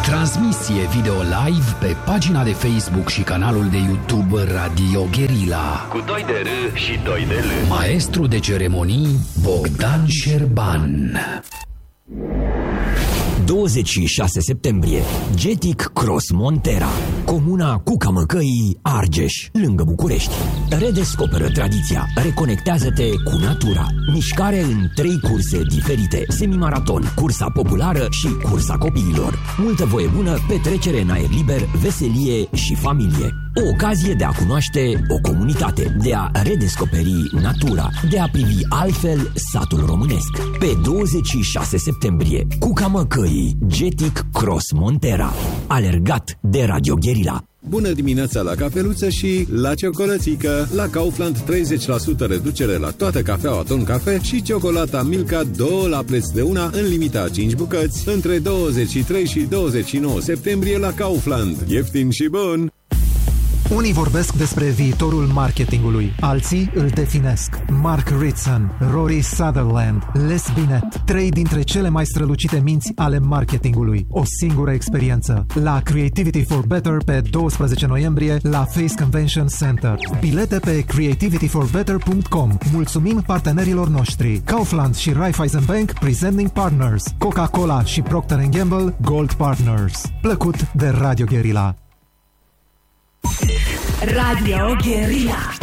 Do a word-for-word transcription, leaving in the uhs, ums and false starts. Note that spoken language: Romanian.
Transmisie video live pe pagina de Facebook și canalul de YouTube Radio Guerilla. Cu doi de R și doi de L. Maestru de ceremonii Bogdan Șerban. douăzeci și șase septembrie, Getic Cross Montera, comuna Cucamăcăii, Argeș, lângă București. Redescoperă tradiția, reconectează-te cu natura. Mișcare în trei curse diferite: semimaraton, cursa populară și cursa copiilor. Multă voie bună, petrecere în aer liber, veselie și familie. O ocazie de a cunoaște o comunitate, de a redescoperi natura, de a privi altfel satul românesc. Pe douăzeci și șase septembrie, Cucamăcăii, Getic Cross Montera, alergat de Radio Guerilla. Bună dimineața la cafeluță și la ciocolățică! La Kaufland treizeci la sută reducere la toată cafeaua Ton Cafe și ciocolata Milka două la preț de una în limita a cinci bucăți între douăzeci și trei și douăzeci și nouă septembrie la Kaufland. Ieftin și bun! Unii vorbesc despre viitorul marketingului, alții îl definesc. Mark Ritson, Rory Sutherland, Les Binet, trei dintre cele mai strălucite minți ale marketingului. O singură experiență. La Creativity for Better pe doisprezece noiembrie la Face Convention Center. Bilete pe creativity for better punct com. Mulțumim partenerilor noștri: Kaufland și Raiffeisen Bank, Presenting Partners, Coca-Cola și Procter and Gamble, Gold Partners. Plăcut de Radio Guerilla. Radio Guerilla.